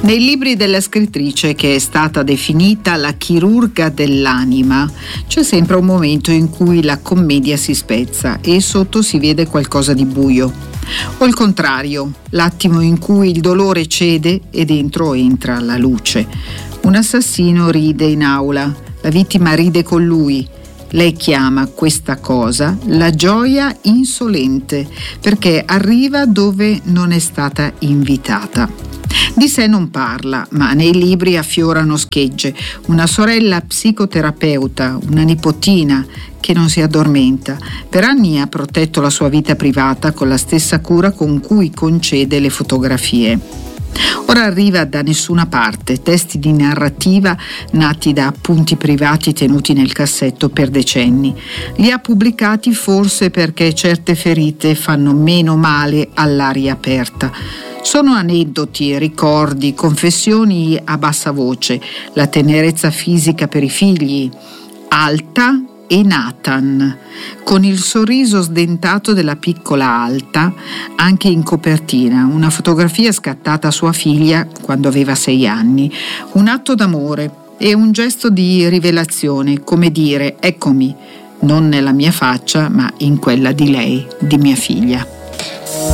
Nei libri della scrittrice, che è stata definita la chirurga dell'anima, c'è sempre un momento in cui la commedia si spezza e sotto si vede qualcosa di buio. O il contrario, l'attimo in cui il dolore cede e dentro entra la luce. Un assassino ride in aula, la vittima ride con lui. Lei chiama questa cosa la gioia insolente, perché arriva dove non è stata invitata. Di sé non parla, ma nei libri affiorano schegge, una sorella psicoterapeuta, una nipotina che non si addormenta. Per anni ha protetto la sua vita privata con la stessa cura con cui concede le fotografie. Ora arriva da nessuna parte, testi di narrativa nati da appunti privati tenuti nel cassetto per decenni. Li ha pubblicati forse perché certe ferite fanno meno male all'aria aperta. Sono aneddoti, ricordi, confessioni a bassa voce, la tenerezza fisica per i figli, Alta e Nathan, con il sorriso sdentato della piccola Alta, anche in copertina, una fotografia scattata a sua figlia quando aveva 6 anni, un atto d'amore e un gesto di rivelazione, come dire, eccomi, non nella mia faccia ma in quella di lei, di mia figlia.